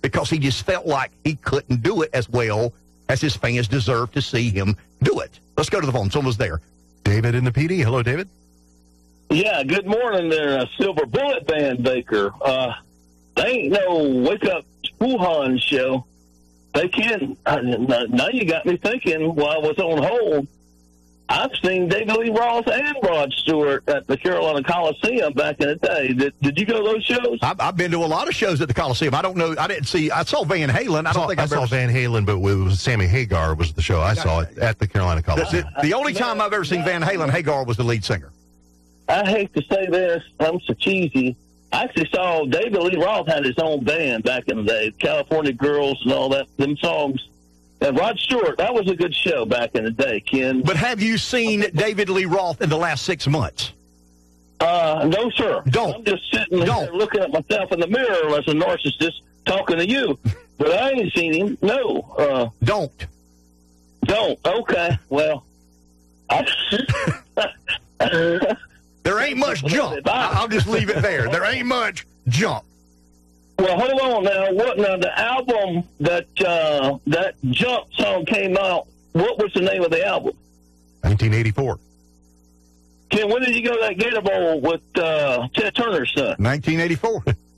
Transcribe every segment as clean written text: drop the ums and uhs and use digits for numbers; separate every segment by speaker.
Speaker 1: because he just felt like he couldn't do it as well as his fans deserve to see him do it. Let's go to the phone. Someone's there.
Speaker 2: David in the PD. Hello, David.
Speaker 3: Yeah, good morning there, Silver Bullet Band Baker. They ain't no Wake Up Wuhan show. They can. Now you got me thinking while I was on hold. I've seen David Lee Roth and Rod Stewart at the Carolina Coliseum back in the day. Did you go to those shows?
Speaker 1: I've been to a lot of shows at the Coliseum. I don't know. I didn't see. I saw Van Halen.
Speaker 2: I saw Van Halen, but it was Sammy Hagar was the show. I saw it at the Carolina Coliseum.
Speaker 1: The only time I've ever seen Van Halen, Hagar was the lead singer.
Speaker 3: I hate to say this. I'm so cheesy. I actually saw David Lee Roth had his own band back in the day, California Girls and all that, them songs. And Rod Stewart, that was a good show back in the day, Ken.
Speaker 1: But have you seen David Lee Roth in the last 6 months?
Speaker 3: No, sir.
Speaker 1: Don't.
Speaker 3: I'm just sitting here looking at myself in the mirror as a narcissist talking to you. But I ain't seen him. No.
Speaker 1: Don't.
Speaker 3: Okay. Well,
Speaker 1: there ain't much jump. I'll just leave it there. There ain't much jump.
Speaker 3: Well, hold on now. The album that Jump song came out, what was the name of the album?
Speaker 2: 1984.
Speaker 3: Ken, when did you go to that Gator Bowl with Ted Turner's son?
Speaker 1: 1984.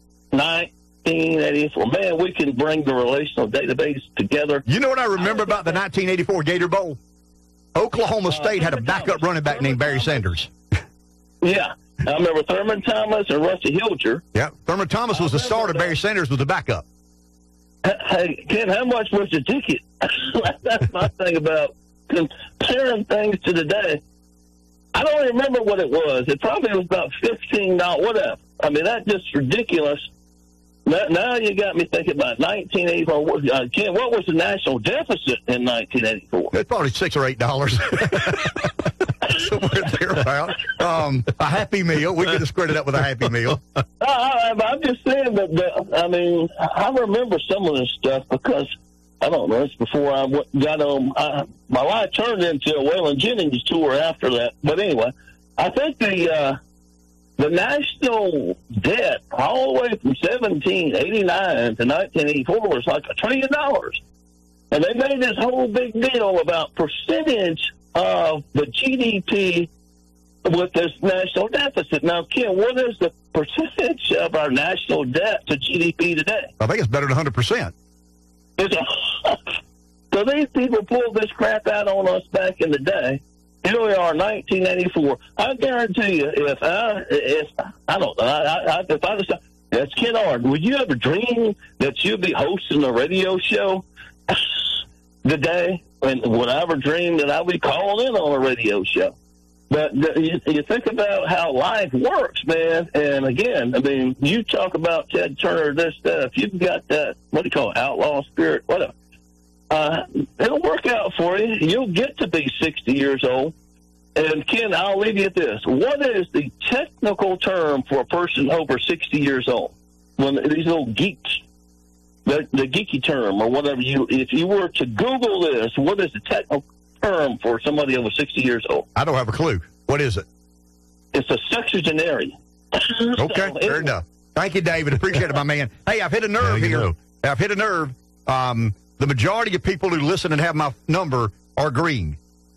Speaker 3: 1984. Man, we can bring the relational database together.
Speaker 1: You know what I remember about the 1984 Gator Bowl? Oklahoma State had a backup running back named Barry Sanders.
Speaker 3: Yeah. I remember Thurman Thomas and Rusty Hilger.
Speaker 1: Yeah, Thurman Thomas was the starter. Barry Sanders was the backup.
Speaker 3: Hey, Ken, how much was the ticket? That's my thing about comparing things to today. I don't remember what it was. It probably was about $15, whatever. I mean, that's just ridiculous. Now you got me thinking about 1984. Ken, what was the national deficit in 1984?
Speaker 1: It's probably $6 or $8. Somewhere thereabout. A Happy Meal. We can just spread it up with a Happy Meal.
Speaker 3: I'm just saying that, I remember some of this stuff because, I don't know, it's before I got on. My life turned into a Waylon Jennings tour after that. But anyway, I think the national debt all the way from 1789 to 1984 was like $1 trillion. And they made this whole big deal about percentage of the GDP with this national deficit. Now, Ken, what is the percentage of our national debt to GDP today?
Speaker 1: I think it's better than 100%.
Speaker 3: So these people pulled this crap out on us back in the day. Here we are, 1984. I guarantee you, if that's Ken Ard, would you ever dream that you'd be hosting a radio show today? And would I ever dream that I would be calling in on a radio show? But you think about how life works, man. And again, I mean, you talk about Ted Turner, this stuff. You've got that, what do you call it, outlaw spirit, whatever. It'll work out for you. You'll get to be 60 years old. And, Ken, I'll leave you at this. What is the technical term for a person over 60 years old? When these little geeks, the geeky term or whatever, if you were to Google this, what is the technical term for somebody over 60 years old?
Speaker 1: I don't have a clue. What is it?
Speaker 3: It's a sexagenarian.
Speaker 1: Okay, fair enough. Thank you, David. Appreciate it, my man. Hey, I've hit a nerve here. I've hit a nerve. The majority of people who listen and have my number are green.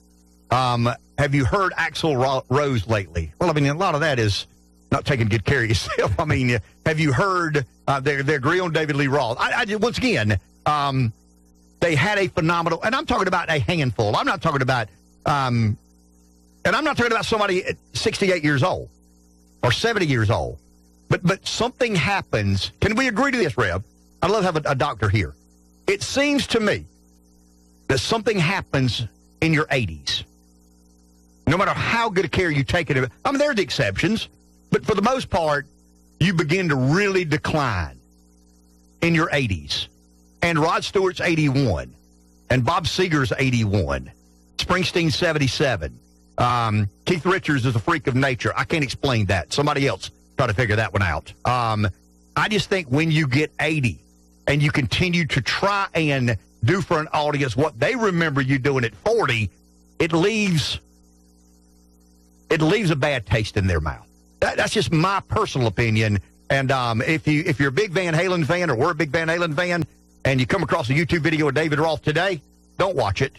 Speaker 1: Have you heard Axl Rose lately? Well, I mean, a lot of that is not taking good care of yourself. I mean, have you heard they agree on David Lee Roth? Once again, they had a phenomenal, and I'm talking about a handful. I'm not talking about, and I'm not talking about somebody at 68 years old or 70 years old. But something happens. Can we agree to this, Rev? I'd love to have a doctor here. It seems to me that something happens in your 80s. No matter how good a care you take of it. I mean, there are the exceptions, but for the most part, you begin to really decline in your 80s. And Rod Stewart's 81, and Bob Seger's 81, Springsteen's 77. Keith Richards is a freak of nature. I can't explain that. Somebody else try to figure that one out. I just think when you get 80 and you continue to try and do for an audience what they remember you doing at 40, it leaves a bad taste in their mouth. That's just my personal opinion. And if you're a big Van Halen fan, or we're a big Van Halen fan, and you come across a YouTube video of David Roth today, don't watch it.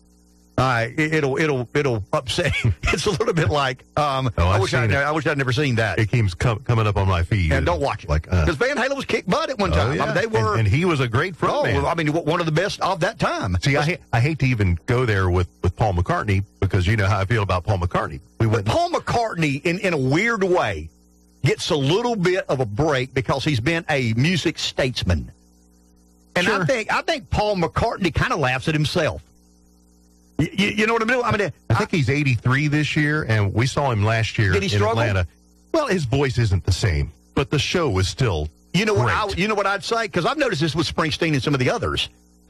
Speaker 1: It'll upset. It's a little bit like I wish I'd never seen that.
Speaker 2: It keeps coming up on my feed.
Speaker 1: And don't watch it, because Van Halen was kicked butt at one time.
Speaker 2: Yeah.
Speaker 1: I mean, they were,
Speaker 2: and he was a great frontman.
Speaker 1: I mean, one of the best of that time.
Speaker 2: See, I hate to even go there with Paul McCartney, because you know how I feel about Paul McCartney.
Speaker 1: But Paul McCartney, in a weird way, gets a little bit of a break because he's been a music statesman. And
Speaker 2: sure.
Speaker 1: I think Paul McCartney kind of laughs at himself. You know what I mean? I mean,
Speaker 2: I think he's 83 this year, and we saw him last year in Atlanta. Well, his voice isn't the same, but the show was still
Speaker 1: great. You know what I'd say? Because I've noticed this with Springsteen and some of the others.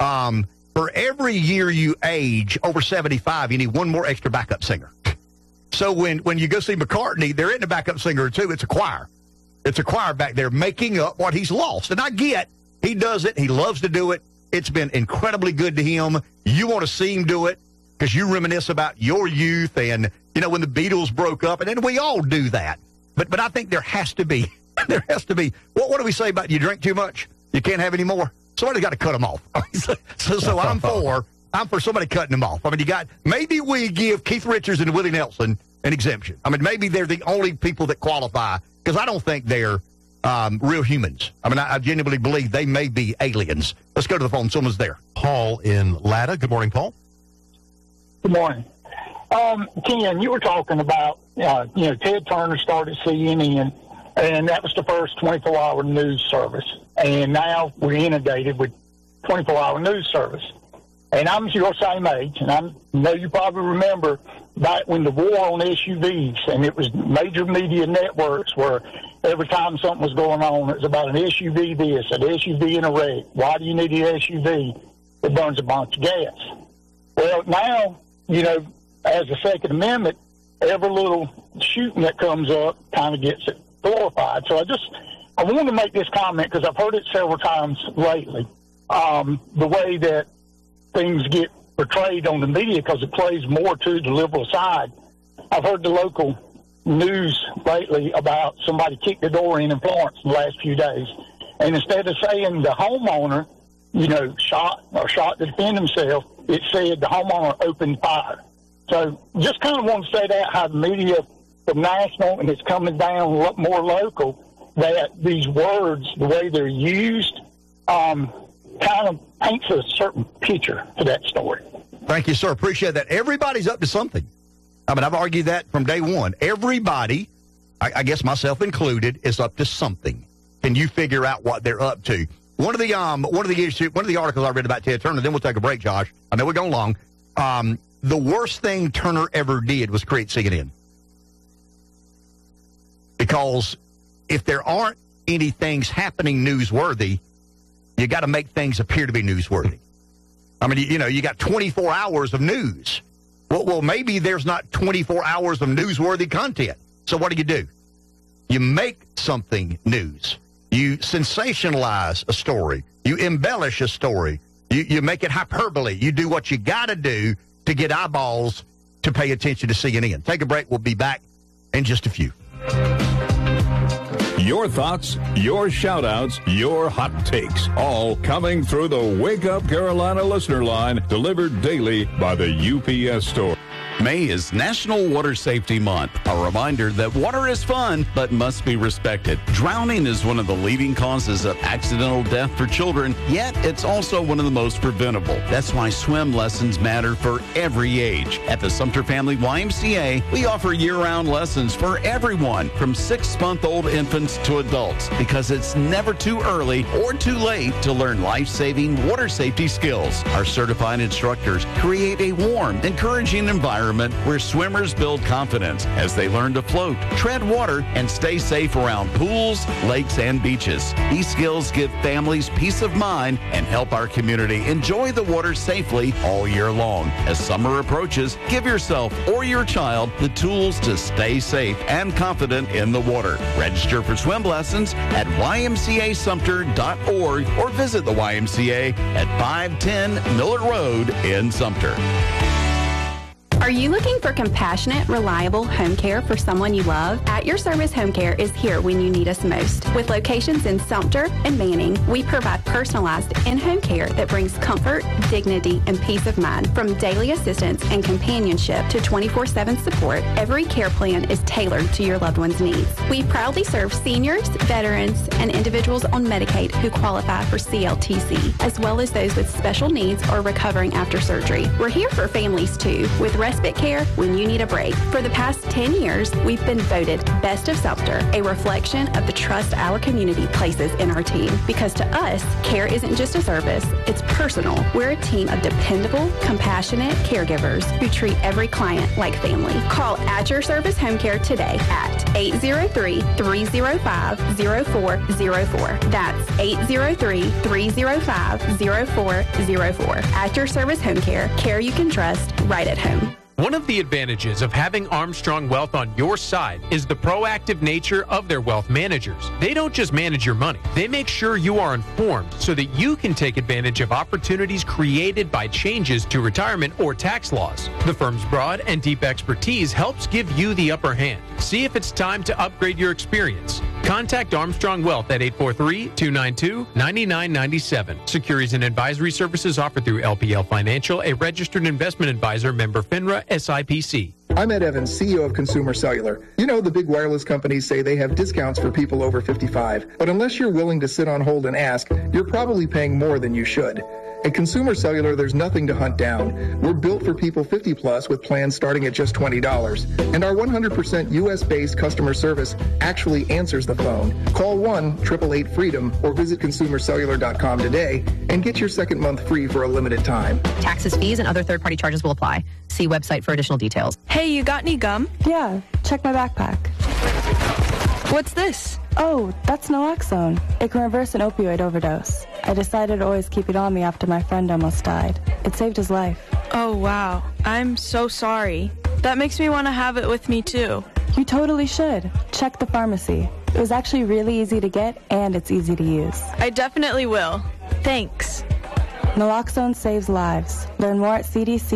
Speaker 1: For every year you age over 75, you need one more extra backup singer. So when you go see McCartney, there isn't a backup singer or two. It's a choir. It's a choir back there making up what he's lost. And I get he does it. He loves to do it. It's been incredibly good to him. You want to see him do it, because you reminisce about your youth and, when the Beatles broke up, and then we all do that. But I think there has to be, what do we say about you drink too much? You can't have any more? Somebody's got to cut them off. So I'm for somebody cutting them off. I mean, maybe we give Keith Richards and Willie Nelson an exemption. I mean, maybe they're the only people that qualify, because I don't think they're real humans. I mean, I genuinely believe they may be aliens. Let's go to the phone. Someone's there.
Speaker 2: Paul in Latta. Good morning, Paul.
Speaker 4: Good morning. Ken, you were talking about, Ted Turner started CNN, and that was the first 24-hour news service. And now we're inundated with 24-hour news service. And I'm your same age, and I know you probably remember back when the war on SUVs, and it was major media networks where every time something was going on, it was about an SUV this, an SUV in a wreck. Why do you need an SUV? It burns a bunch of gas. Well, now, as a Second Amendment, every little shooting that comes up kind of gets it glorified. So I wanted to make this comment because I've heard it several times lately, the way that things get portrayed on the media, because it plays more to the liberal side. I've heard the local news lately about somebody kicked the door in Florence in the last few days. And instead of saying the homeowner, shot to defend himself, it said the homeowner opened fire. So just kind of want to say that, how the media from national and it's coming down more local, that these words, the way they're used, kind of paints a certain picture to that story.
Speaker 1: Thank you, sir. Appreciate that. Everybody's up to something. I mean, I've argued that from day one. Everybody, I guess myself included, is up to something. Can you figure out what they're up to? One of the articles I read about Ted Turner, then we'll take a break, Josh. I know we're going long. The worst thing Turner ever did was create CNN. Because if there aren't any things happening newsworthy, you got to make things appear to be newsworthy. I mean, you got 24 hours of news. Well, maybe there's not 24 hours of newsworthy content. So what do? You make something news. You sensationalize a story. You embellish a story. You make it hyperbole. You do what you got to do to get eyeballs to pay attention to CNN. Take a break. We'll be back in just a few.
Speaker 5: Your thoughts, your shout-outs, your hot takes, all coming through the Wake Up Carolina listener line, delivered daily by the UPS store.
Speaker 6: May is National Water Safety Month, a reminder that water is fun but must be respected. Drowning is one of the leading causes of accidental death for children, yet it's also one of the most preventable. That's why swim lessons matter for every age. At the Sumter Family YMCA, we offer year-round lessons for everyone, from 6-month-old infants to adults, because it's never too early or too late to learn life-saving water safety skills. Our certified instructors create a warm, encouraging environment where swimmers build confidence as they learn to float, tread water, and stay safe around pools, lakes, and beaches. These skills give families peace of mind and help our community enjoy the water safely all year long. As summer approaches, give yourself or your child the tools to stay safe and confident in the water. Register for swim lessons at ymcasumter.org or visit the YMCA at 510 Miller Road in Sumter.
Speaker 7: Are you looking for compassionate, reliable home care for someone you love? At Your Service Home Care is here when you need us most. With locations in Sumter and Manning, we provide personalized in-home care that brings comfort, dignity, and peace of mind. From daily assistance and companionship to 24/7 support, every care plan is tailored to your loved one's needs. We proudly serve seniors, veterans, and individuals on Medicaid who qualify for CLTC, as well as those with special needs or recovering after surgery. We're here for families too, with respite care when you need a break. For the past 10 years, we've been voted Best of Sumter, a reflection of the trust our community places in our team. Because to us, care isn't just a service, it's personal. We're a team of dependable, compassionate caregivers who treat every client like family. Call At Your Service Home Care today at 803-305-0404. That's 803-305-0404. At Your Service Home Care, care you can trust right at home.
Speaker 8: One of the advantages of having Armstrong Wealth on your side is the proactive nature of their wealth managers. They don't just manage your money. They make sure you are informed so that you can take advantage of opportunities created by changes to retirement or tax laws. The firm's broad and deep expertise helps give you the upper hand. See if it's time to upgrade your experience. Contact Armstrong Wealth at 843-292-9997. Securities and advisory services offered through LPL Financial, a registered investment advisor, member FINRA, SIPC.
Speaker 9: I'm Ed Evans, CEO of Consumer Cellular. You know, the big wireless companies say they have discounts for people over 55, but unless you're willing to sit on hold and ask, you're probably paying more than you should. At Consumer Cellular, there's nothing to hunt down. We're built for people 50 plus with plans starting at just $20. And our 100% U.S.-based customer service actually answers the phone. Call 1-888-FREEDOM or visit consumercellular.com today and get your second month free for a limited time.
Speaker 10: Taxes, fees, and other third-party charges will apply. See website for additional details.
Speaker 11: Hey, you got any gum?
Speaker 12: Yeah, check my backpack.
Speaker 11: What's this?
Speaker 12: Oh, that's naloxone. It can reverse an opioid overdose. I decided to always keep it on me after my friend almost died. It saved his life.
Speaker 11: Oh, wow. I'm so sorry. That makes me want to have it with me, too.
Speaker 12: You totally should. Check the pharmacy. It was actually really easy to get, and it's easy to use.
Speaker 11: I definitely will. Thanks.
Speaker 12: Naloxone saves lives. Learn more at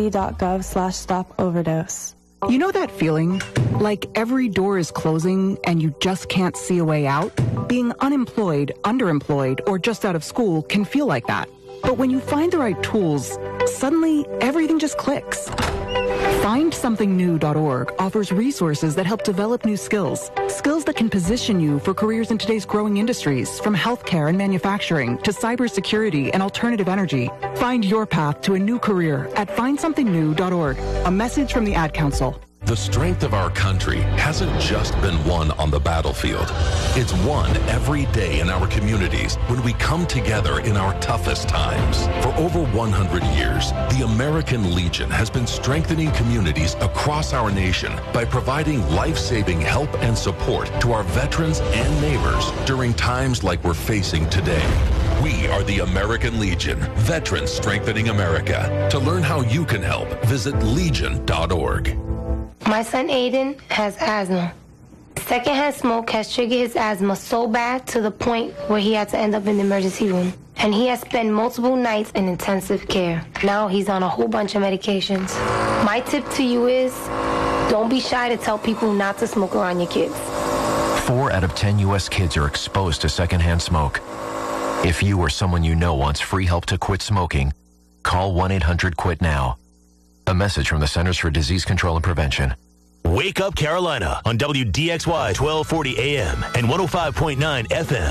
Speaker 12: cdc.gov/stop-overdose.
Speaker 13: You know that feeling? Like every door is closing and you just can't see a way out? Being unemployed, underemployed, or just out of school can feel like that. But when you find the right tools, suddenly everything just clicks. FindSomethingNew.org offers resources that help develop new skills. Skills that can position you for careers in today's growing industries, from healthcare and manufacturing to cybersecurity and alternative energy. Find your path to a new career at FindSomethingNew.org. A message from the Ad Council.
Speaker 14: The strength of our country hasn't just been won on the battlefield. It's won every day in our communities when we come together in our toughest times. For over 100 years, the American Legion has been strengthening communities across our nation by providing life-saving help and support to our veterans and neighbors during times like we're facing today. We are the American Legion, Veterans Strengthening America. To learn how you can help, visit legion.org.
Speaker 15: My son Aiden has asthma. Secondhand smoke has triggered his asthma so bad to the point where he had to end up in the emergency room. And he has spent multiple nights in intensive care. Now he's on a whole bunch of medications. My tip to you is, don't be shy to tell people not to smoke around your kids.
Speaker 16: 4 out of 10 U.S. kids are exposed to secondhand smoke. If you or someone you know wants free help to quit smoking, call 1-800-QUIT-NOW. A message from the Centers for Disease Control and Prevention.
Speaker 17: Wake Up Carolina on WDXY 1240 AM and 105.9 FM.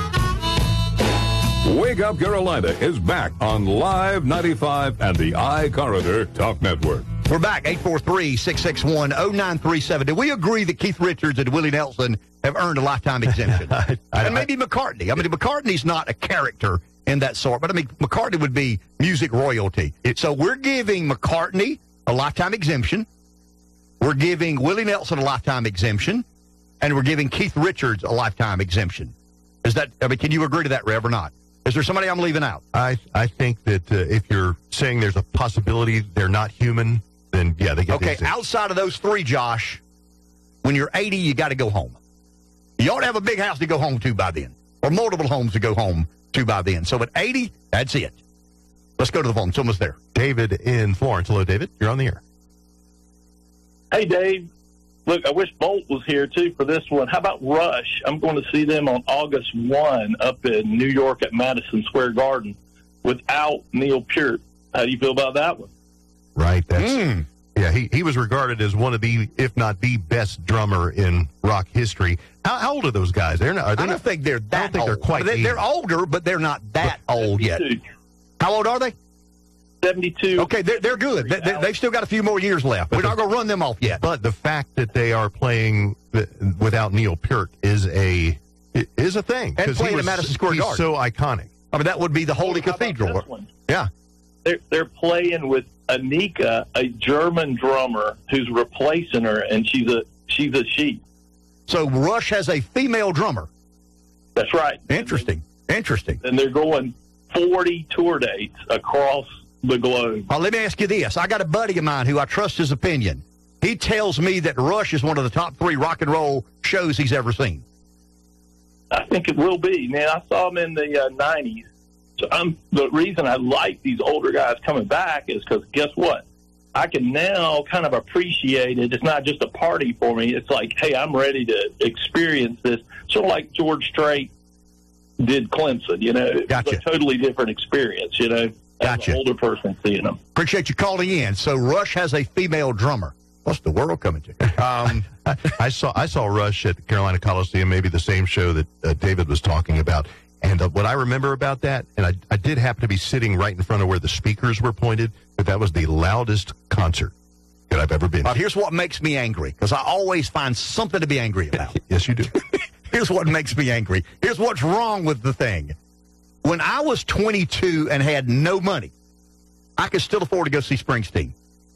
Speaker 5: Wake Up Carolina is back on Live 95 and the iCorridor Talk Network.
Speaker 1: We're back, 843-661-0937. Do we agree that Keith Richards and Willie Nelson have earned a lifetime exemption? And maybe McCartney. I mean, McCartney's not a character in that sort, but I mean, McCartney would be music royalty. So we're giving McCartney a lifetime exemption. We're giving Willie Nelson a lifetime exemption. And we're giving Keith Richards a lifetime exemption. Is that, I mean, can you agree to that, Rev, or not? Is there somebody I'm leaving out?
Speaker 2: I think that if you're saying there's a possibility they're not human, then yeah, they get
Speaker 1: okay, outside of those three, Josh, when you're 80, you got to go home. You ought to have a big house to go home to by then, or multiple homes to go home to by then. So at 80, that's it. Let's go to the phone. Someone's there.
Speaker 2: David in Florence. Hello, David. You're on the air.
Speaker 18: Hey, Dave. Look, I wish Bolt was here, too, for this one. How about Rush? I'm going to see them on August 1 up in New York at Madison Square Garden without Neil Peart. How do you feel about that one?
Speaker 2: Right. That's yeah. He was regarded as one of the, if not the best drummer in rock history. How old are those guys? I
Speaker 1: don't think they're that
Speaker 2: I don't think
Speaker 1: old.
Speaker 2: they're quite.
Speaker 1: They're older, but they're not that old yet. How old are they?
Speaker 18: 72.
Speaker 1: Okay, they're good. They've still got a few more years left. We're not going to run them off yet.
Speaker 2: But the fact that they are playing without Neil Peart is a thing.
Speaker 1: And playing at Madison Square Garden.
Speaker 2: He's so iconic.
Speaker 1: I mean, that would be the Holy Cathedral. Yeah.
Speaker 18: They're playing with Anika, a German drummer who's replacing her, and she's a she.
Speaker 1: So Rush has a female drummer.
Speaker 18: That's right.
Speaker 1: Interesting.
Speaker 18: And they're going 40 tour dates across the globe.
Speaker 1: Let me ask you this. I got a buddy of mine who I trust his opinion. He tells me that Rush is one of the top 3 rock and roll shows he's ever seen.
Speaker 18: I think it will be. Man, I saw him in the 90s. So the reason I like these older guys coming back is because guess what? I can now kind of appreciate it. It's not just a party for me. It's like, hey, I'm ready to experience this. Sort of like George Strait did Clemson, you know.
Speaker 1: Gotcha.
Speaker 18: It's a totally different experience, you know,
Speaker 1: gotcha.
Speaker 18: As an older person seeing them.
Speaker 1: Appreciate you calling in. So Rush has a female drummer. What's the world coming to?
Speaker 2: I saw Rush at the Carolina Coliseum, maybe the same show that David was talking about. And what I remember about that, and I did happen to be sitting right in front of where the speakers were pointed, but that was the loudest concert that I've ever been to.
Speaker 1: Here's what makes me angry, because I always find something to be angry about.
Speaker 2: Yes, you do.
Speaker 1: Here's what makes me angry. Here's what's wrong with the thing. When I was 22 and had no money, I could still afford to go see Springsteen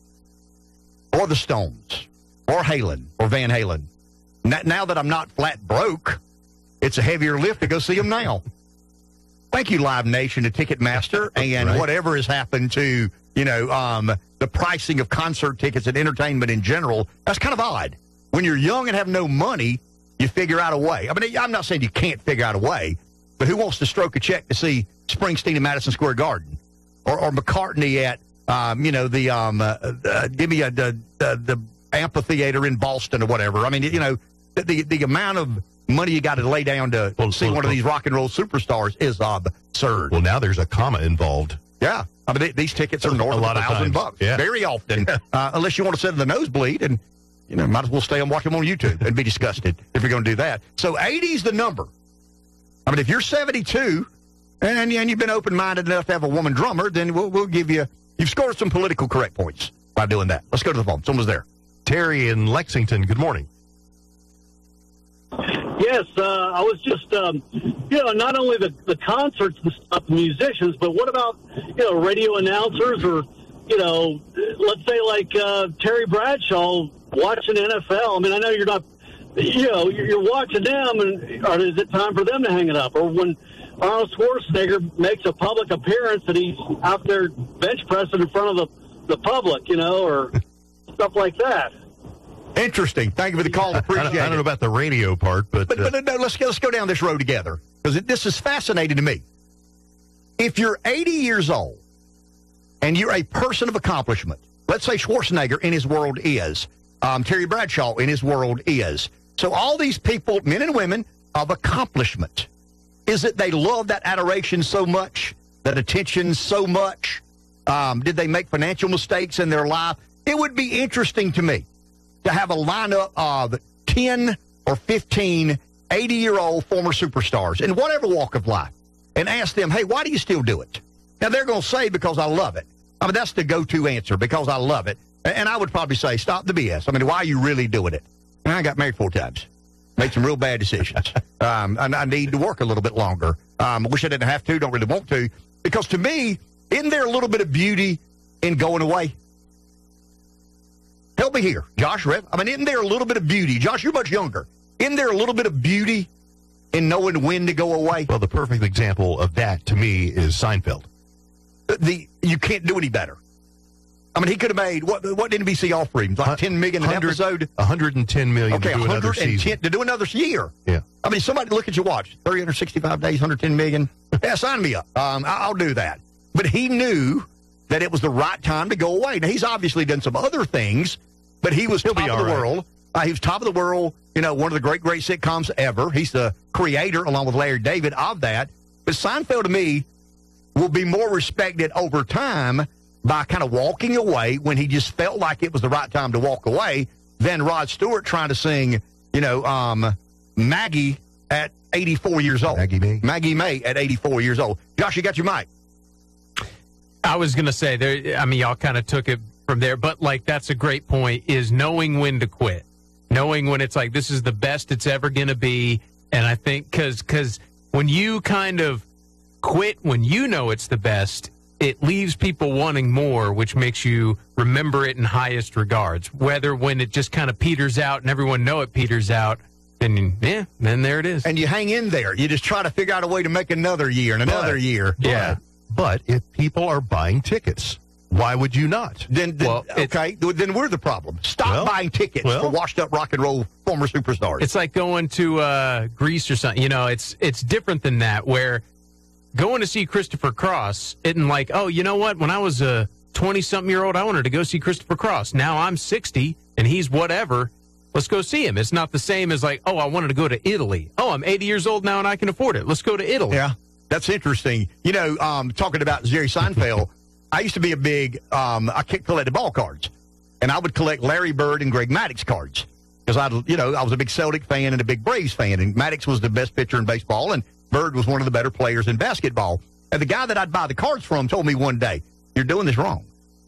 Speaker 1: or the Stones or Halen or Van Halen. Now that I'm not flat broke, it's a heavier lift to go see them now. Thank you, Live Nation and Ticketmaster, and whatever has happened to, the pricing of concert tickets and entertainment in general. That's kind of odd. When you're young and have no money, you figure out a way. I mean, I'm not saying you can't figure out a way, but who wants to stroke a check to see Springsteen in Madison Square Garden or McCartney at, the amphitheater in Boston or whatever? I mean, the amount of money you got to lay down to see one of these rock and roll superstars is absurd.
Speaker 2: Well, now there's a comma involved.
Speaker 1: Yeah. I mean, these tickets are north of $1,000 very often, unless you want to sit in the nosebleed and, might as well stay and watch them on YouTube and be disgusted if you're going to do that. So 80's the number. I mean, if you're 72 and you've been open-minded enough to have a woman drummer, then we'll give you've scored some political correct points by doing that. Let's go to the phone. Someone's there.
Speaker 2: Terry in Lexington, good morning.
Speaker 19: Yes, I was just, not only the concerts and stuff, the musicians, but what about, radio announcers or, let's say like Terry Bradshaw watching NFL. I mean, I know you're not, you're watching them, or is it time for them to hang it up? Or when Arnold Schwarzenegger makes a public appearance that he's out there bench pressing in front of the public, or stuff like that.
Speaker 1: Interesting. Thank you for the call. Appreciate it.
Speaker 2: I don't know about the radio part, but
Speaker 1: no, let's go down this road together, because this is fascinating to me. If you're 80 years old and you're a person of accomplishment, let's say Schwarzenegger in his world is, Terry Bradshaw in his world is. So all these people, men and women of accomplishment, is it they love that adoration so much, that attention so much? Did they make financial mistakes in their life? It would be interesting to me to have a lineup of 10 or 15 80-year-old former superstars in whatever walk of life and ask them, hey, why do you still do it? Now, they're going to say, because I love it. I mean, that's the go-to answer, because I love it. And I would probably say, stop the BS. I mean, why are you really doing it? And I got married 4 times. Made some real bad decisions. I need to work a little bit longer. I wish I didn't have to, don't really want to. Because to me, isn't there a little bit of beauty in going away? Help me here, Josh, Rev. I mean, isn't there a little bit of beauty? Josh, you're much younger. Isn't there a little bit of beauty in knowing when to go away?
Speaker 2: Well, the perfect example of that, to me, is Seinfeld.
Speaker 1: You can't do any better. I mean, he could have made, what NBC offer him? Like $10 million an episode?
Speaker 2: $110 million to do another season.
Speaker 1: To do another year.
Speaker 2: Yeah.
Speaker 1: I mean, somebody look at your watch. 365 days, $110 million. Yeah, sign me up. I'll do that. But he knew that it was the right time to go away. Now, he's obviously done some other things but he was top of the world. He was top of the world, one of the great sitcoms ever. He's the creator, along with Larry David, of that. But Seinfeld, to me, will be more respected over time by kind of walking away when he just felt like it was the right time to walk away than Rod Stewart trying to sing, Maggie at 84 years old. Maggie May at 84 years old. Josh, you got your mic.
Speaker 8: I was going to say, y'all kind of took it from there, but, that's a great point, is knowing when to quit. Knowing when it's like, this is the best it's ever going to be. And I think because when you kind of quit when you know it's the best, it leaves people wanting more, which makes you remember it in highest regards. Whether when it just kind of peters out and everyone know it peters out, then there it is.
Speaker 1: And you hang in there. You just try to figure out a way to make another year and another year.
Speaker 2: Yeah. But if people are buying tickets, why would you not?
Speaker 1: Then we're the problem. Stop buying tickets for washed-up rock and roll former superstars.
Speaker 8: It's like going to Greece or something. It's different than that, where going to see Christopher Cross isn't like, oh, you know what? When I was a 20-something-year-old, I wanted to go see Christopher Cross. Now I'm 60, and he's whatever. Let's go see him. It's not the same as like, oh, I wanted to go to Italy. Oh, I'm 80 years old now, and I can afford it. Let's go to Italy.
Speaker 1: Yeah, that's interesting. Talking about Jerry Seinfeld, I used to be a big, I collected ball cards, and I would collect Larry Bird and Greg Maddux cards because I was a big Celtic fan and a big Braves fan, and Maddux was the best pitcher in baseball, and Bird was one of the better players in basketball. And the guy that I'd buy the cards from told me one day, "You're doing this wrong."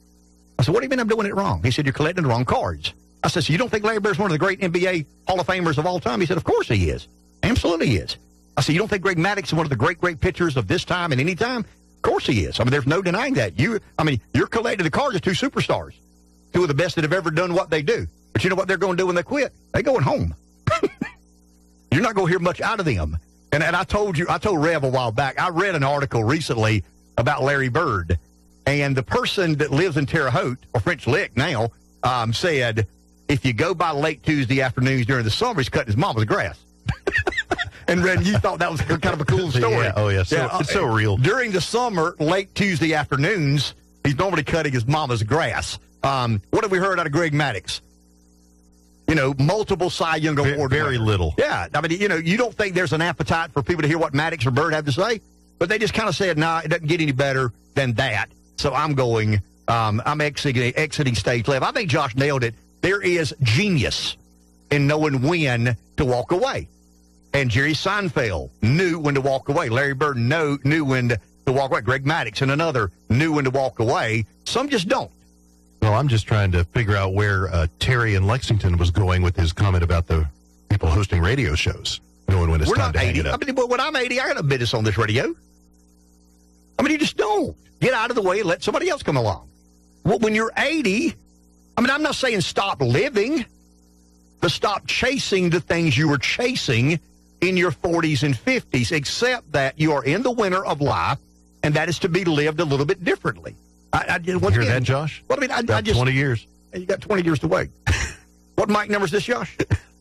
Speaker 1: I said, "What do you mean I'm doing it wrong?" He said, "You're collecting the wrong cards." I said, "So you don't think Larry Bird's one of the great NBA Hall of Famers of all time?" He said, "Of course he is. Absolutely he is." I said, "You don't think Greg Maddux is one of the great pitchers of this time and any time?" Of course he is. There's no denying that. You're collecting the cards of two superstars, two of the best that have ever done what they do. But you know what they're going to do when they quit? They're going home. You're not going to hear much out of them. And I told Rev a while back, I read an article recently about Larry Bird, and the person that lives in Terre Haute, or French Lick now, said, if you go by late Tuesday afternoons during the summer, he's cutting his mama's grass. And Red, you thought that was kind of a cool story.
Speaker 2: Yeah, oh, yeah. It's so real.
Speaker 1: During the summer, late Tuesday afternoons, he's normally cutting his mama's grass. What have we heard out of Greg Maddux? Multiple Cy Young Award.
Speaker 2: Very little.
Speaker 1: Yeah. You don't think there's an appetite for people to hear what Maddux or Bird have to say? But they just kind of said, nah, it doesn't get any better than that. So I'm going, I'm exiting stage left. I think Josh nailed it. There is genius in knowing when to walk away. And Jerry Seinfeld knew when to walk away. Larry Bird knew when to walk away. Greg Maddux and another knew when to walk away. Some just don't.
Speaker 2: Well, I'm just trying to figure out where Terry in Lexington was going with his comment about the people hosting radio shows, knowing when it's time to hang it up.
Speaker 1: When I'm 80, I got a business on this radio. You just don't. Get out of the way and let somebody else come along. Well, when you're 80, I'm not saying stop living, but stop chasing the things you were chasing in your 40s and 50s, except that you are in the winter of life, and that is to be lived a little bit differently.
Speaker 2: You hear that, Josh?
Speaker 1: Well, I just
Speaker 2: 20 years.
Speaker 1: You got 20 years to wait. What mic number is this, Josh?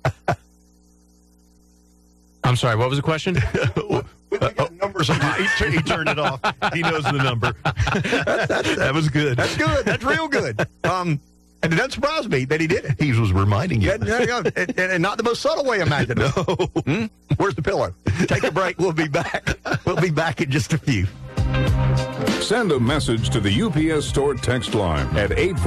Speaker 8: I'm sorry, what was the question?
Speaker 1: Numbers
Speaker 2: he turned it off. He knows the number. That was good.
Speaker 1: That's good. That's real good. And it doesn't surprise me that he did it.
Speaker 2: He was reminding you.
Speaker 1: And not the most subtle way imaginable. No. Where's the pillow? Take a break. We'll be back. We'll be back in just a few.
Speaker 5: Send a message to the UPS Store text line at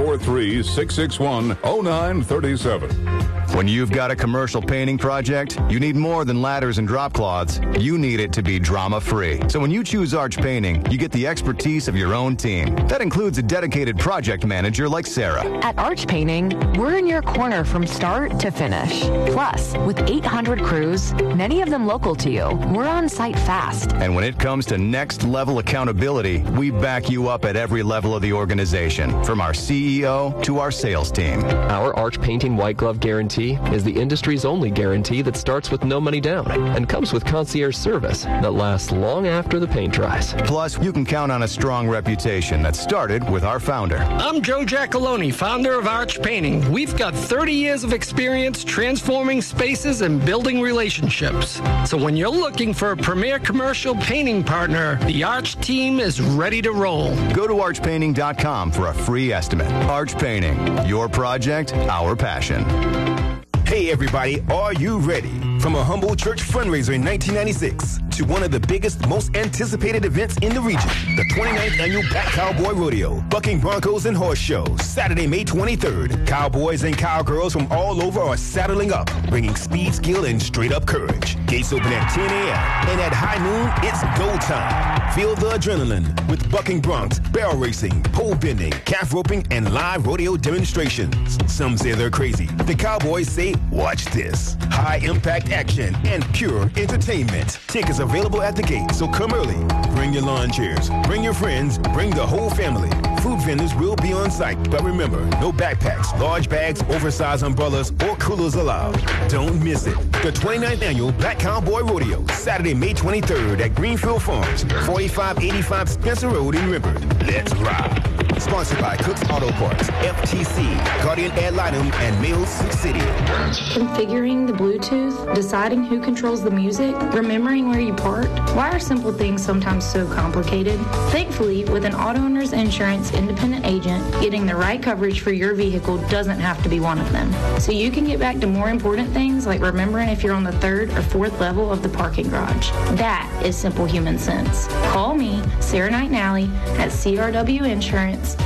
Speaker 5: 843-661-0937.
Speaker 20: When you've got a commercial painting project, you need more than ladders and drop cloths. You need it to be drama-free. So when you choose Arch Painting, you get the expertise of your own team. That includes a dedicated project manager like Sarah.
Speaker 21: At Arch Painting, we're in your corner from start to finish. Plus, with 800 crews, many of them local to you, we're on site fast.
Speaker 20: And when it comes to next-level accountability, we back you up at every level of the organization, from our CEO to our sales team.
Speaker 22: Our Arch Painting White Glove Guarantee
Speaker 3: Guarantee is the industry's only guarantee that starts with no money down and comes with concierge service that lasts long after the paint dries.
Speaker 20: Plus, you can count on a strong reputation that started with our founder.
Speaker 22: I'm Joe Giacalone, founder of Arch Painting. We've got 30 years of experience transforming spaces and building relationships. So when you're looking for a premier commercial painting partner, the Arch team is ready to roll.
Speaker 20: Go to archpainting.com for a free estimate. Arch Painting, your project, our passion.
Speaker 23: Hey everybody, are you ready? From a humble church fundraiser in 1996 to one of the biggest, most anticipated events in the region, the 29th Annual Black Cowboy Rodeo, Bucking Broncos and Horse Show, Saturday, May 23rd. Cowboys and cowgirls from all over are saddling up, bringing speed, skill, and straight-up courage. Gates open at 10 a.m., and at high noon, it's go time. Feel the adrenaline with Bucking Broncs, barrel racing, pole bending, calf roping, and live rodeo demonstrations. Some say they're crazy. The Cowboys say, watch this. High-impact action and pure entertainment. Tickets available at the gate, so come early. Bring your lawn chairs, bring your friends, bring the whole family. Food vendors will be on site, but remember, no backpacks, large bags, oversized umbrellas, or coolers allowed. Don't miss it. The 29th Annual Black Cowboy Rodeo, Saturday, May 23rd at Greenfield Farms, 4585 Spencer Road in Rimbert. Let's ride. Sponsored by Cook's Auto Parts, FTC, Guardian Ad Litem, and Mills City.
Speaker 24: Configuring the Bluetooth, deciding who controls the music, remembering where you parked. Why are simple things sometimes so complicated? Thankfully, with an Auto Owners Insurance independent agent, getting the right coverage for your vehicle doesn't have to be one of them. So you can get back to more important things like remembering if you're on the 3rd or 4th level of the parking garage. That is simple human sense. Call me, Sarah Knight Nally, at CRW Insurance,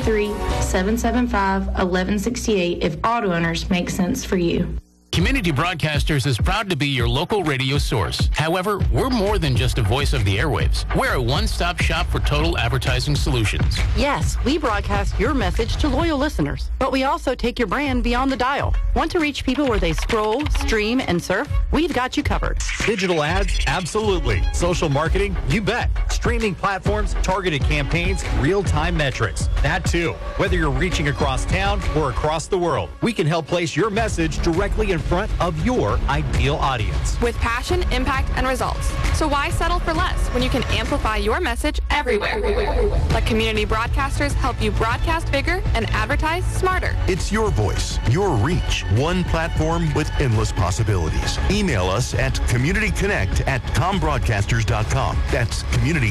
Speaker 24: 803-775-1168 if auto owners make sense for you.
Speaker 25: Community Broadcasters is proud to be your local radio source. However, we're more than just a voice of the airwaves. We're a one-stop shop for total advertising solutions.
Speaker 26: Yes, we broadcast your message to loyal listeners, but we also take your brand beyond the dial. Want to reach people where they scroll, stream, and surf? We've got you covered.
Speaker 27: Digital ads? Absolutely. Social marketing? You bet. Streaming platforms, targeted campaigns, real-time metrics. That too. Whether you're reaching across town or across the world, we can help place your message directly in front of your ideal audience.
Speaker 28: With passion, impact, and results. So why settle for less when you can amplify your message everywhere? Let Community Broadcasters help you broadcast bigger and advertise smarter.
Speaker 29: It's your voice, your reach, one platform with endless possibilities. Email us at communityconnect@combroadcasters.com. That's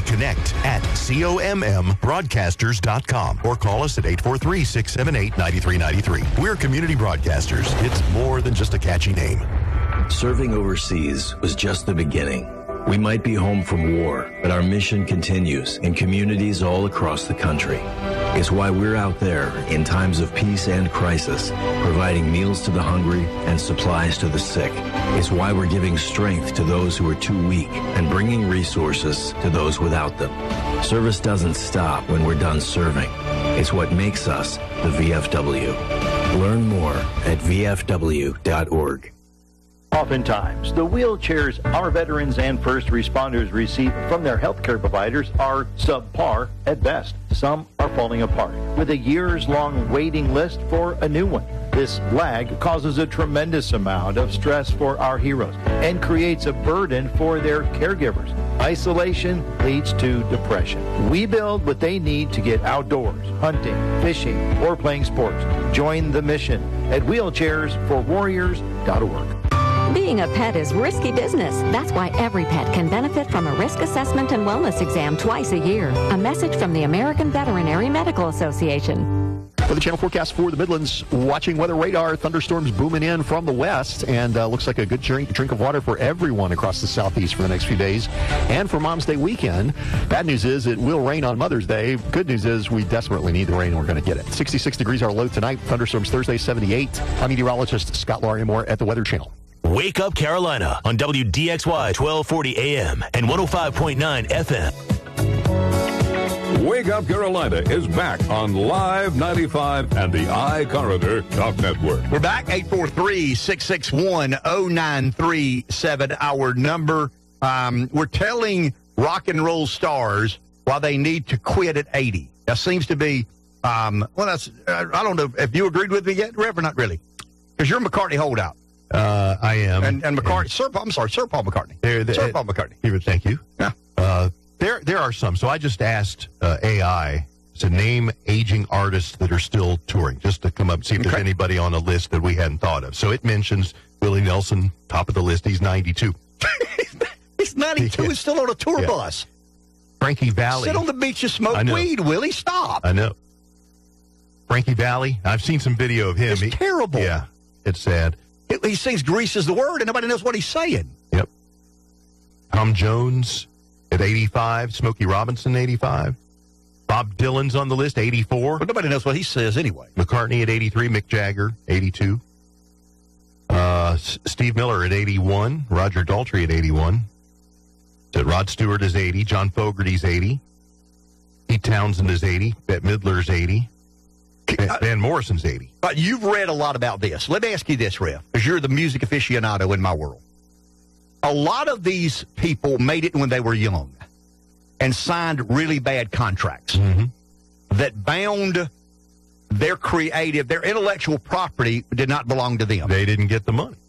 Speaker 29: communityconnect@commbroadcasters.com. Or call us at 843-678-9393. We're Community Broadcasters. It's more than just a catchy name.
Speaker 30: Serving overseas was just the beginning. We might be home from war, but our mission continues in communities all across the country. It's why we're out there in times of peace and crisis, providing meals to the hungry and supplies to the sick. It's why we're giving strength to those who are too weak and bringing resources to those without them. Service doesn't stop when we're done serving. It's what makes us the VFW. Learn more at vfw.org.
Speaker 31: Oftentimes, the wheelchairs our veterans and first responders receive from their healthcare providers are subpar at best. Some are falling apart, with a years-long waiting list for a new one. This lag causes a tremendous amount of stress for our heroes and creates a burden for their caregivers. Isolation leads to depression. We build what they need to get outdoors, hunting, fishing, or playing sports. Join the mission at wheelchairsforwarriors.org.
Speaker 32: Being a pet is risky business. That's why every pet can benefit from a risk assessment and wellness exam twice a year. A message from the American Veterinary Medical Association.
Speaker 1: For the channel forecast for the Midlands, watching weather radar, thunderstorms booming in from the west, and looks like a good drink of water for everyone across the southeast for the next few days. And for Mom's Day weekend, bad news is it will rain on Mother's Day. Good news is we desperately need the rain and we're going to get it. 66 degrees our low tonight, thunderstorms Thursday, 78. I'm meteorologist Scott Larimore at the Weather Channel.
Speaker 17: Wake Up Carolina on WDXY 1240 AM and 105.9 FM.
Speaker 5: Wake Up Carolina is back on Live 95 and the iCorridor Talk Network.
Speaker 1: We're back, 843-661-0937, our number. We're telling rock and roll stars why they need to quit at 80. That seems to be, I don't know if you agreed with me yet, Reverend, not really. Because you're a McCartney holdout.
Speaker 2: I am.
Speaker 1: And McCartney, Sir Paul McCartney. Sir Paul McCartney.
Speaker 2: Thank you.
Speaker 1: Yeah.
Speaker 2: There are some. So I just asked AI to name aging artists that are still touring, just to come up and see if there's anybody on a list that we hadn't thought of. So it mentions Willie Nelson, top of the list. He's 92.
Speaker 1: He's 92. He's still on a tour bus.
Speaker 2: Frankie Valli.
Speaker 1: Sit on the beach and smoke weed, Willie. Stop.
Speaker 2: I know. Frankie Valli. I've seen some video of him.
Speaker 1: It's terrible.
Speaker 2: Yeah, it's sad.
Speaker 1: He sings "Grease is the word," and nobody knows what he's saying.
Speaker 2: Yep. Tom Jones at 85. Smokey Robinson, 85. Bob Dylan's on the list, 84.
Speaker 1: But nobody knows what he says anyway.
Speaker 2: McCartney at 83. Mick Jagger, 82. Steve Miller at 81. Roger Daltrey at 81. Rod Stewart is 80. John Fogerty's 80. Pete Townsend is 80. Bette Midler's 80. Van Morrison's 80.
Speaker 1: You've read a lot about this. Let me ask you this, Rev, because you're the music aficionado in my world. A lot of these people made it when they were young and signed really bad contracts that bound their their intellectual property did not belong to them.
Speaker 2: They didn't get the money.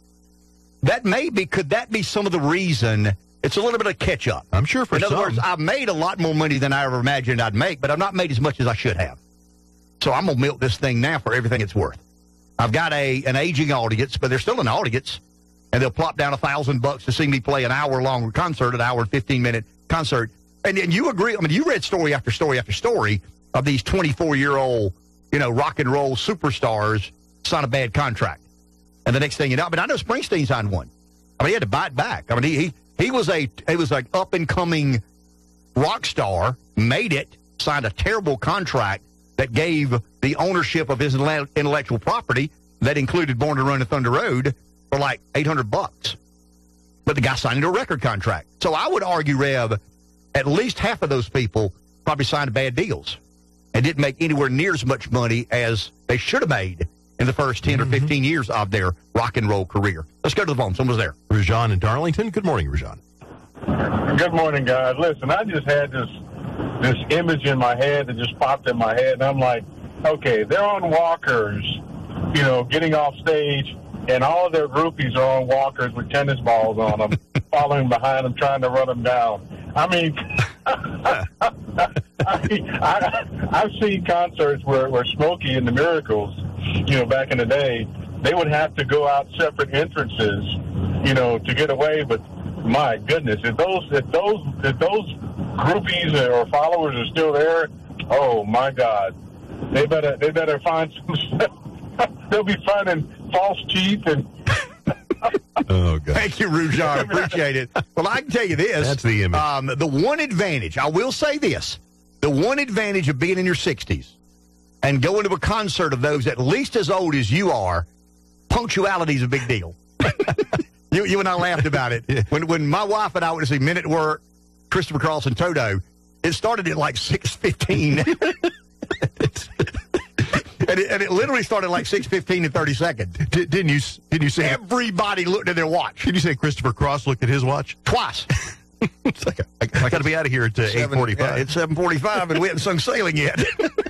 Speaker 1: Could that be some of the reason? It's a little bit of catch up.
Speaker 2: I'm sure for some.
Speaker 1: In other words, I've made a lot more money than I ever imagined I'd make, but I've not made as much as I should have. So I'm going to milk this thing now for everything it's worth. I've got an aging audience, but they're still an audience, and they'll plop down $1,000 to see me play an hour-long concert, an hour and 15-minute concert. And you agree, I mean, you read story after story after story of these 24-year-old, rock and roll superstars sign a bad contract. And the next thing you know, I know Springsteen signed one. I mean, he had to bite back. I mean, he was an up-and-coming rock star, made it, signed a terrible contract that gave the ownership of his intellectual property that included Born to Run the Thunder Road for like $800. But the guy signed into a record contract. So I would argue, Rev, at least half of those people probably signed bad deals and didn't make anywhere near as much money as they should have made in the first 10 or 15 years of their rock and roll career. Let's go to the phone. Someone's there.
Speaker 2: Rajan in Darlington. Good morning, Rajan.
Speaker 4: Good morning, guys. Listen, I just had this image in my head that just popped in my head, and I'm like, okay, they're on walkers, getting off stage, and all of their groupies are on walkers with tennis balls on them, following behind them, trying to run them down. I mean, I've seen concerts where Smokey and the Miracles, back in the day, they would have to go out separate entrances, to get away. But my goodness, if those groupies or followers are still there, oh my God, they better find some stuff. They'll be finding false teeth and.
Speaker 2: Oh, God.
Speaker 1: Thank you, Rujar. Appreciate it. Well, I can tell you this.
Speaker 2: That's the image.
Speaker 1: The one advantage, I will say this, the one advantage of being in your 60s and going to a concert of those at least as old as you are, punctuality is a big deal. You and I laughed about it. Yeah. When my wife and I went to see Men at Work, Christopher Cross and Toto, it started at like 6:15. And it literally started like 6:15 and 30 seconds.
Speaker 2: Didn't you say
Speaker 1: everybody looked at their watch?
Speaker 2: Did you say Christopher Cross looked at his watch?
Speaker 1: Twice.
Speaker 2: It's like, I got to be out of here at 8:45.
Speaker 1: Yeah, it's 7:45 and we haven't sung Sailing yet.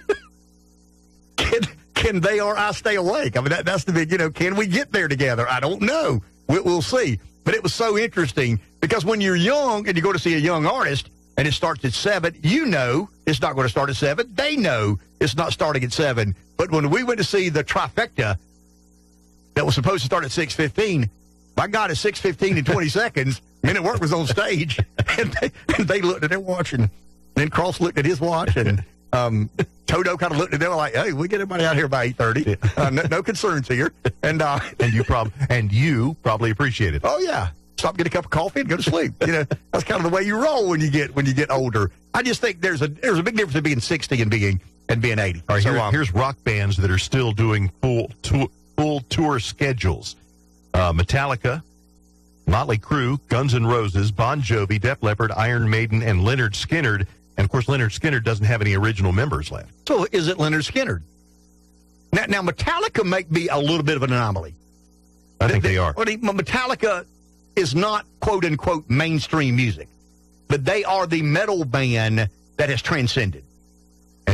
Speaker 1: Can they or I stay awake? I mean, that's the big, can we get there together? I don't know. We'll see. But it was so interesting because when you're young and you go to see a young artist and it starts at 7, it's not going to start at 7. They know it's not starting at 7. But when we went to see the trifecta that was supposed to start at 6:15, my God, at 6:15 and 20 seconds, Men at Work was on stage, and they looked at their watch, and then Cross looked at his watch, and Toto kind of looked at them like, "Hey, we get everybody out here by 8:30. No concerns here." And
Speaker 2: you probably appreciate it.
Speaker 1: Oh yeah. Stop, get a cup of coffee, and go to sleep. That's kind of the way you roll when you get older. I just think there's a big difference in being 60 and being 80.
Speaker 2: All right, here's rock bands that are still doing full tour schedules: Metallica, Motley Crue, Guns N' Roses, Bon Jovi, Def Leppard, Iron Maiden, and Lynyrd Skynyrd. And of course, Lynyrd Skynyrd doesn't have any original members left.
Speaker 1: So is it Lynyrd Skynyrd? Now Metallica may be a little bit of an anomaly.
Speaker 2: I think they are.
Speaker 1: Metallica is not quote-unquote mainstream music, but they are the metal band that has transcended.
Speaker 2: And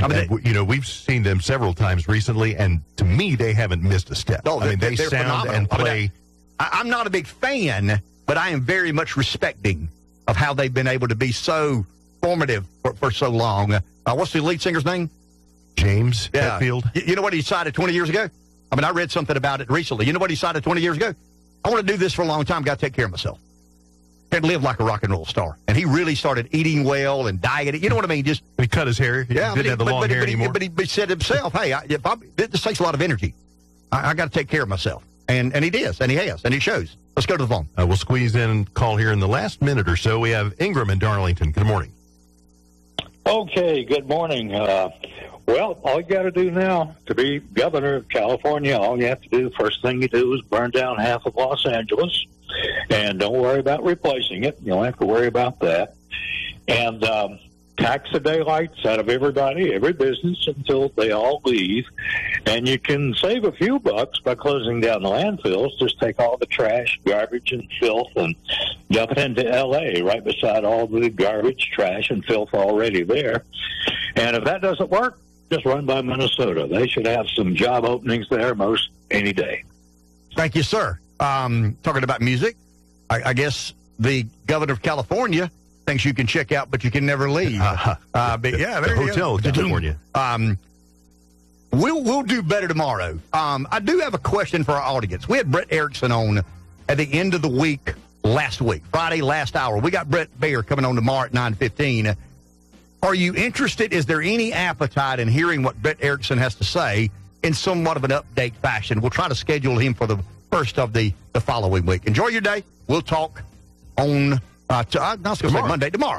Speaker 2: we've seen them several times recently, and to me, they haven't missed a step.
Speaker 1: Oh,
Speaker 2: they sound
Speaker 1: phenomenal.
Speaker 2: and play.
Speaker 1: I'm not a big fan, but I am very much respecting of how they've been able to be so formative for so long. What's the lead singer's name?
Speaker 2: James Hetfield.
Speaker 1: You know what he decided 20 years ago? I mean, I read something about it recently. You know what he decided 20 years ago? I want to do this for a long time. Got to take care of myself. Can't live like a rock and roll star. And he really started eating well and dieting. You know what I mean? Just
Speaker 2: he cut his hair. He didn't have the long hair anymore.
Speaker 1: But he said himself, hey, this takes a lot of energy. I got to take care of myself. And he does, and he has, and he shows. Let's go to the phone.
Speaker 2: We'll squeeze in and call here in the last minute or so. We have Ingram in Darlington. Good morning.
Speaker 6: Okay, good morning. Well, all you got to do now to be governor of California, all you have to do, first thing you do is burn down half of Los Angeles, and don't worry about replacing it. You don't have to worry about that. And tax the daylights out of everybody, every business, until they all leave. And you can save a few bucks by closing down the landfills. Just take all the trash, garbage, and filth and dump it into L.A. right beside all the garbage, trash, and filth already there. And if that doesn't work, just run by Minnesota. They should have some job openings there most any day.
Speaker 1: Thank you, sir. Talking about music, I guess the governor of California thinks you can check out, but you can never leave. But yeah,
Speaker 2: the hotel, California.
Speaker 1: We'll do better tomorrow. I do have a question for our audience. We had Brett Erickson on at the end of the week last week, Friday, last hour. We got Brett Baer coming on tomorrow at 9:15. Are you interested? Is there any appetite in hearing what Brett Erickson has to say in somewhat of an update fashion? We'll try to schedule him for the first of the following week. Enjoy your day. We'll talk on I was going to say Monday, tomorrow.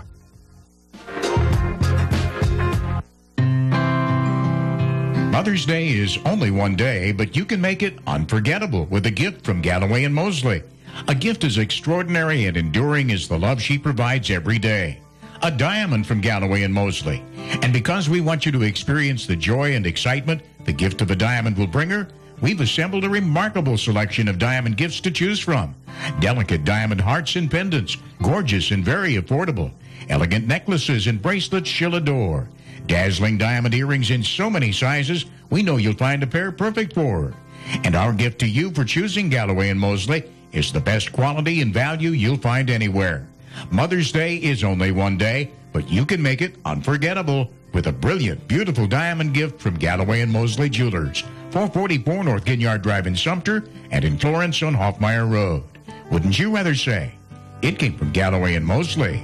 Speaker 7: Mother's Day is only one day, but you can make it unforgettable with a gift from Galloway and Mosley. A gift as extraordinary and enduring as the love she provides every day. A diamond from Galloway and Mosley. And because we want you to experience the joy and excitement the gift of a diamond will bring her, we've assembled a remarkable selection of diamond gifts to choose from. Delicate diamond hearts and pendants, gorgeous and very affordable. Elegant necklaces and bracelets she'll adore. Dazzling diamond earrings in so many sizes, we know you'll find a pair perfect for her. And our gift to you for choosing Galloway and Mosley is the best quality and value you'll find anywhere. Mother's Day is only one day, but you can make it unforgettable with a brilliant, beautiful diamond gift from Galloway and Mosley Jewelers, 444 North Ginyard Drive in Sumter and in Florence on Hoffmeyer Road. Wouldn't you rather say it came from Galloway and Mosley?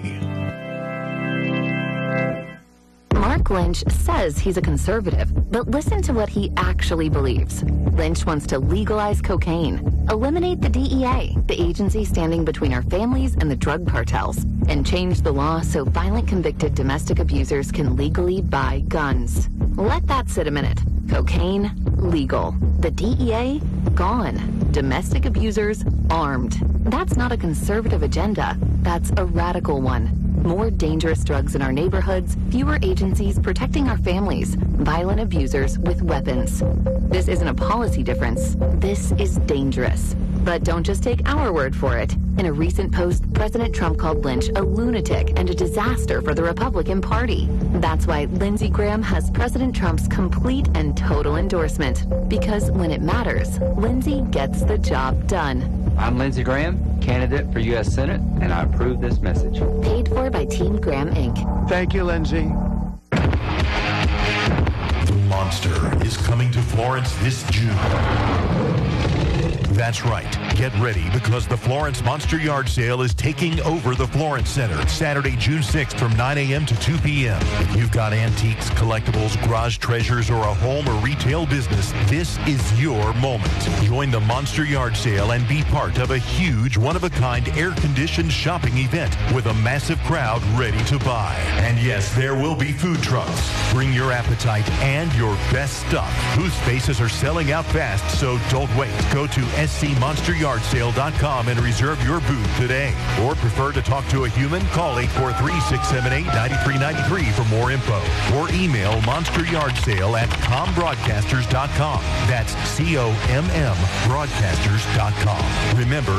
Speaker 21: Mark Lynch says he's a conservative, but listen to what he actually believes. Lynch wants to legalize cocaine, eliminate the DEA, the agency standing between our families and the drug cartels, and change the law so violent convicted domestic abusers can legally buy guns. Let that sit a minute. Cocaine, legal. The DEA, gone. Domestic abusers, armed. That's not a conservative agenda. That's a radical one. More dangerous drugs in our neighborhoods, fewer agencies protecting our families, violent abusers with weapons. This isn't a policy difference. This is dangerous. But don't just take our word for it. In a recent post, President Trump called Lynch a lunatic and a disaster for the Republican Party. That's why Lindsey Graham has President Trump's complete and total endorsement. Because when it matters, Lindsey gets the job done.
Speaker 9: I'm Lindsey Graham, candidate for U.S. Senate, and I approve this message.
Speaker 21: Paid for by Team Graham, Inc.
Speaker 9: Thank you, Lindsey.
Speaker 29: The Monster is coming to Florence this June. That's right. Get ready because the Florence Monster Yard Sale is taking over the Florence Center Saturday, June 6th from 9 a.m. to 2 p.m. If you've got antiques, collectibles, garage treasures, or a home or retail business, this is your moment. Join the Monster Yard Sale and be part of a huge, one-of-a-kind, air-conditioned shopping event with a massive crowd ready to buy. And yes, there will be food trucks. Bring your appetite and your best stuff. Booth spaces are selling out fast, so don't wait. Go to scmonsteryardsale.com and reserve your booth today. Or prefer to talk to a human? Call 843-678-9393 for more info. Or email monsteryardsale@combroadcasters.com. That's COMM broadcasters.com. Remember,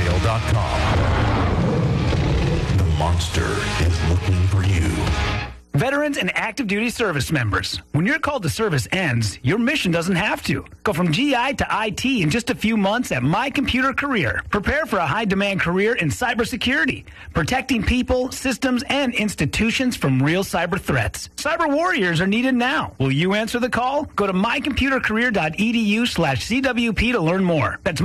Speaker 29: scmonsteryardsale.com. The Monster is looking for you.
Speaker 3: Veterans and active duty service members, when your call to service ends, your mission doesn't have to. Go from GI to IT in just a few months at My Computer Career. Prepare for a high-demand career in cybersecurity, protecting people, systems, and institutions from real cyber threats. Cyber warriors are needed now. Will you answer the call? Go to mycomputercareer.edu/CWP to learn more. That's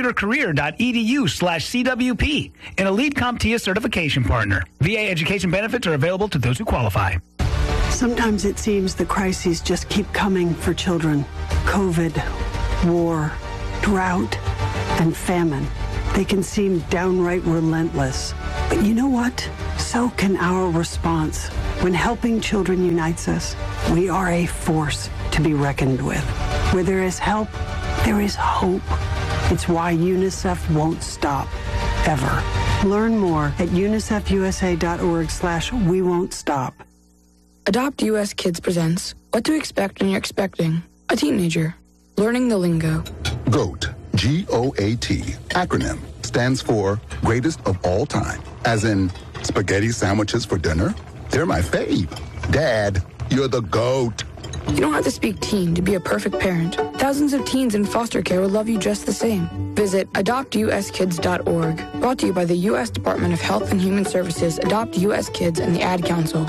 Speaker 3: mycomputercareer.edu/CWP, an elite CompTIA certification partner. VA education benefits are available to those who qualify.
Speaker 8: Sometimes it seems the crises just keep coming for children. COVID, war, drought, and famine. They can seem downright relentless. But you know what? So can our response. When helping children unites us, we are a force to be reckoned with. Where there is help, there is hope. It's why UNICEF won't stop, ever. Learn more at unicefusa.org/we won't stop.
Speaker 10: Adopt US Kids presents What to Expect When You're Expecting a Teenager. Learning the lingo.
Speaker 11: GOAT, G-O-A-T, acronym, stands for Greatest of All Time. As in, spaghetti sandwiches for dinner? They're my fave. Dad, you're the GOAT.
Speaker 10: You don't have to speak teen to be a perfect parent. Thousands of teens in foster care will love you just the same. Visit adoptuskids.org. Brought to you by the U.S. Department of Health and Human Services, Adopt U.S. Kids, and the Ad Council.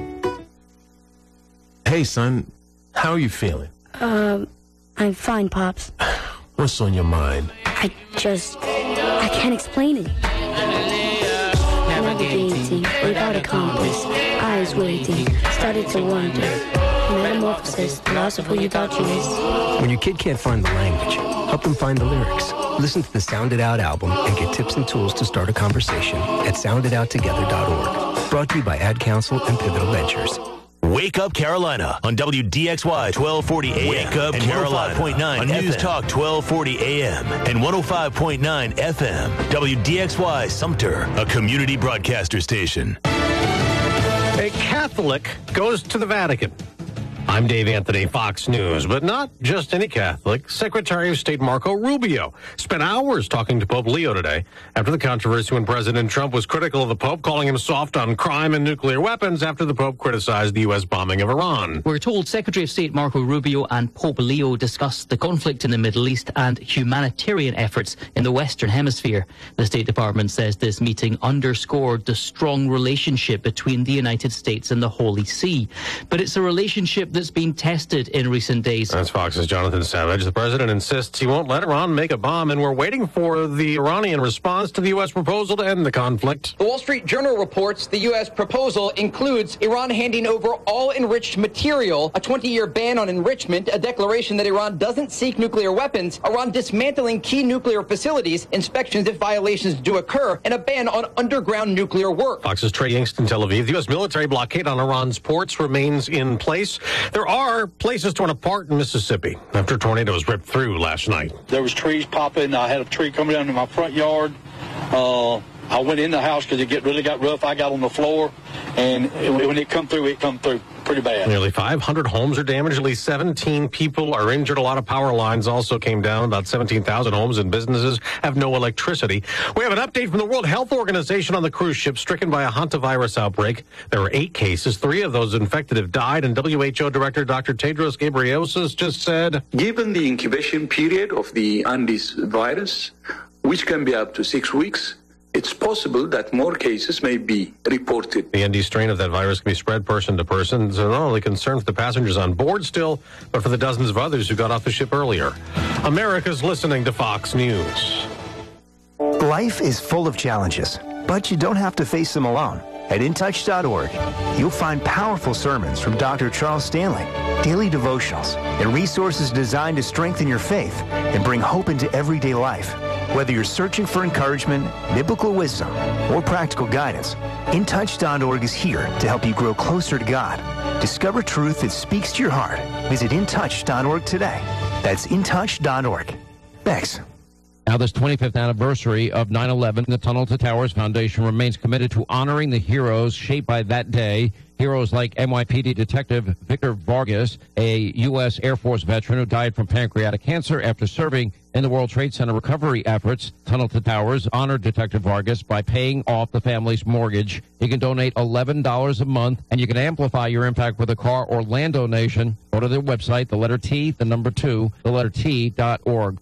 Speaker 12: Hey, son, how are you feeling?
Speaker 13: I'm fine, Pops.
Speaker 12: What's on your mind?
Speaker 13: I can't explain it. Navigating without a compass, eyes waiting, started to wonder. Metamorphosis, the loss of who you thought you was.
Speaker 14: When your kid can't find the language, help them find the lyrics. Listen to the Sound It Out album and get tips and tools to start a conversation at sounditouttogether.org. Brought to you by Ad Council and Pivotal Ventures.
Speaker 17: Wake Up Carolina on WDXY 1240 AM. Wake Up Carolina on News Talk 1240 AM and 105.9 FM. WDXY Sumter, a community broadcaster station.
Speaker 15: A Catholic goes to the Vatican. I'm Dave Anthony, Fox News, but not just any Catholic. Secretary of State Marco Rubio spent hours talking to Pope Leo today after the controversy when President Trump was critical of the Pope, calling him soft on crime and nuclear weapons after the Pope criticized the U.S. bombing of Iran.
Speaker 16: We're told Secretary of State Marco Rubio and Pope Leo discussed the conflict in the Middle East and humanitarian efforts in the Western Hemisphere. The State Department says this meeting underscored the strong relationship between the United States and the Holy See. But it's a relationship that's been tested in recent days.
Speaker 15: That's Fox's Jonathan Savage. The president insists he won't let Iran make a bomb, and we're waiting for the Iranian response to the U.S. proposal to end the conflict.
Speaker 18: The Wall Street Journal reports the U.S. proposal includes Iran handing over all enriched material, a 20-year ban on enrichment, a declaration that Iran doesn't seek nuclear weapons, Iran dismantling key nuclear facilities, inspections if violations do occur, and a ban on underground nuclear work.
Speaker 15: Fox's Trey Yingst in Tel Aviv. The U.S. military blockade on Iran's ports remains in place. There are places torn apart in Mississippi after tornadoes ripped through last night.
Speaker 19: There was trees popping. I had a tree coming down in my front yard. I went in the house because it really got rough. I got on the floor, and when it come through pretty bad.
Speaker 15: Nearly 500 homes are damaged. At least 17 people are injured. A lot of power lines also came down. About 17,000 homes and businesses have no electricity. We have an update from the World Health Organization on the cruise ship stricken by a hantavirus outbreak. There are 8 cases. 3 of those infected have died. And WHO Director Dr. Tedros Ghebreyesus just said,
Speaker 22: given the incubation period of the Andes virus, which can be up to 6 weeks, it's possible that more cases may be reported.
Speaker 15: The ND strain of that virus can be spread person to person. So not only concern for the passengers on board still, but for the dozens of others who got off the ship earlier. America's listening to Fox News.
Speaker 33: Life is full of challenges, but you don't have to face them alone. At intouch.org, you'll find powerful sermons from Dr. Charles Stanley, daily devotionals, and resources designed to strengthen your faith and bring hope into everyday life. Whether you're searching for encouragement, biblical wisdom, or practical guidance, intouch.org is here to help you grow closer to God. Discover truth that speaks to your heart. Visit intouch.org today. That's intouch.org. Thanks.
Speaker 4: Now, this 25th anniversary of 9/11, the Tunnel to Towers Foundation remains committed to honoring the heroes shaped by that day. Heroes like NYPD Detective Victor Vargas, a U.S. Air Force veteran who died from pancreatic cancer after serving in the World Trade Center recovery efforts. Tunnel to Towers honored Detective Vargas by paying off the family's mortgage. You can donate $11 a month, and you can amplify your impact with a car or land donation. Go to their website, the letter T, the number 2, the letter T.org.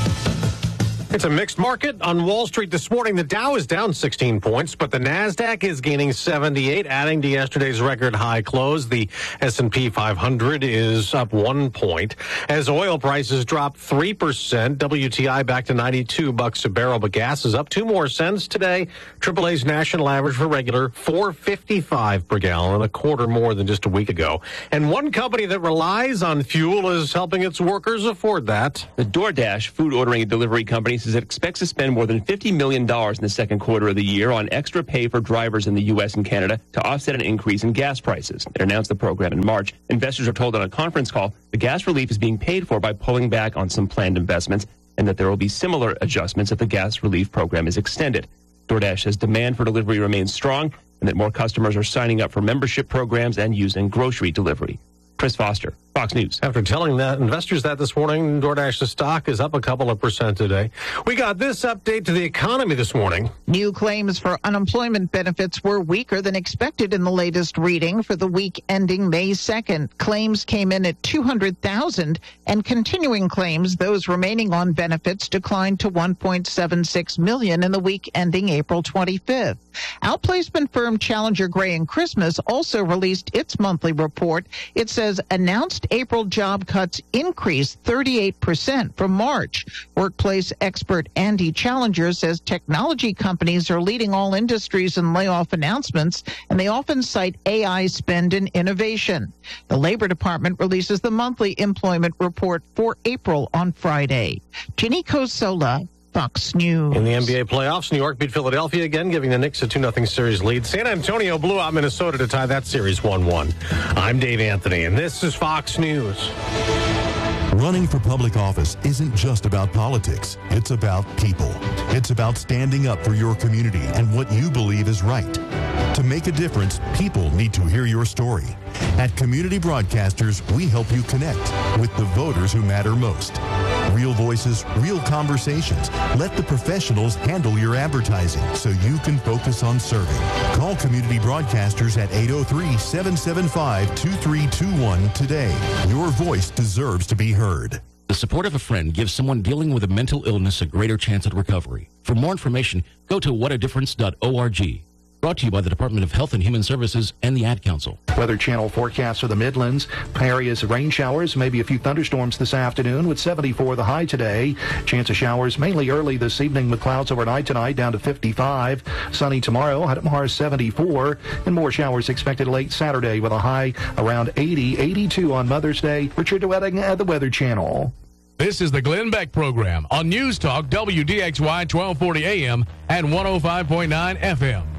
Speaker 15: It's a mixed market on Wall Street this morning. The Dow is down 16 points, but the Nasdaq is gaining 78, adding to yesterday's record high close. The S&P 500 is up 1 point as oil prices drop 3%. WTI back to $92 a barrel, but gas is up 2 more cents today. AAA's national average for regular $4.55 per gallon, a quarter more than just a week ago. And one company that relies on fuel is helping its workers afford that.
Speaker 5: The DoorDash, food ordering and delivery company, says it expects to spend more than $50 million in the second quarter of the year on extra pay for drivers in the U.S. and Canada to offset an increase in gas prices. It announced the program in March. Investors are told on a conference call the gas relief is being paid for by pulling back on some planned investments and that there will be similar adjustments if the gas relief program is extended. DoorDash says demand for delivery remains strong and that more customers are signing up for membership programs and using grocery delivery. Chris Foster, Fox News.
Speaker 15: After telling investors that this morning, DoorDash's stock is up a couple of percent today. We got this update to the economy this morning.
Speaker 6: New claims for unemployment benefits were weaker than expected in the latest reading for the week ending May 2nd. Claims came in at 200,000, and continuing claims, those remaining on benefits, declined to 1.76 million in the week ending April 25th. Outplacement firm Challenger Gray & Christmas also released its monthly report. It says announced April job cuts increased 38% from March. Workplace expert Andy Challenger says technology companies are leading all industries in layoff announcements, and they often cite AI spend and innovation. The Labor Department releases the monthly employment report for April on Friday. Ginny Cosola, Fox News.
Speaker 15: In the NBA playoffs, New York beat Philadelphia again, giving the Knicks a 2-0 series lead. San Antonio blew out Minnesota to tie that series 1-1. I'm Dave Anthony, and this is Fox News.
Speaker 29: Running for public office isn't just about politics. It's about people. It's about standing up for your community and what you believe is right. To make a difference, people need to hear your story. At Community Broadcasters, we help you connect with the voters who matter most. Real voices, real conversations. Let the professionals handle your advertising so you can focus on serving. Call Community Broadcasters at 803-775-2321 today. Your voice deserves to be heard.
Speaker 20: The support of a friend gives someone dealing with a mental illness a greater chance at recovery. For more information, go to whatadifference.org. Brought to you by the Department of Health and Human Services and the Ad Council.
Speaker 23: Weather Channel forecast for the Midlands. Areas of rain showers, maybe a few thunderstorms this afternoon with 74 the high today. Chance of showers mainly early this evening with clouds overnight tonight down to 55. Sunny tomorrow, Hadamar 74. And more showers expected late Saturday with a high around 80, 82 on Mother's Day. Richard DeWetting at the Weather Channel.
Speaker 24: This is the Glenn Beck Program on News Talk WDXY 1240 AM and 105.9 FM.